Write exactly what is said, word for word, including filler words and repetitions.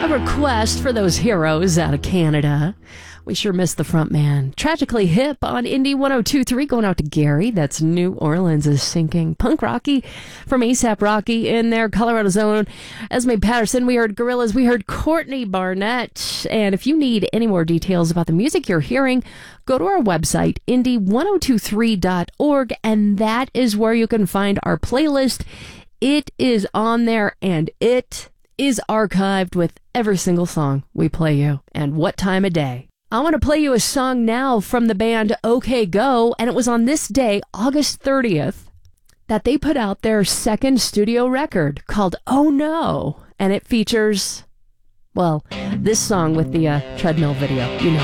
A request for those heroes out of Canada. We sure miss the front man. Tragically Hip on Indie one oh two point three going out to Gary. That's New Orleans is sinking. Punk Rocky from ASAP Rocky in their Colorado Zone. Esme Patterson. We heard Gorillaz. We heard Courtney Barnett. And if you need any more details about the music you're hearing, go to our website, indie ten twenty-three dot org, and that is where you can find our playlist. It is on there, and it is archived with every single song we play you and what time of day. I want to play you a song now from the band OK Go, and it was on this day, August thirtieth, that they put out their second studio record called Oh No, and it features, well, this song with the uh, treadmill video, you know.